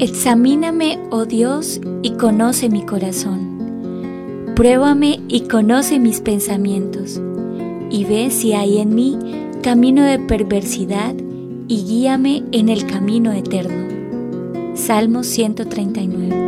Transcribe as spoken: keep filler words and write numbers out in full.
Examíname, oh Dios, y conoce mi corazón. Pruébame y conoce mis pensamientos, y ve si hay en mí camino de perversidad, y guíame en el camino eterno. Salmo ciento treinta y nueve.